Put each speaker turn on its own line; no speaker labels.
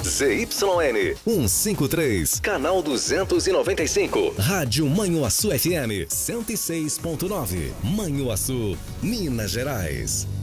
ZYN 153, canal 295. Rádio Manhuaçu FM 106.9. Manhuaçu, Minas Gerais.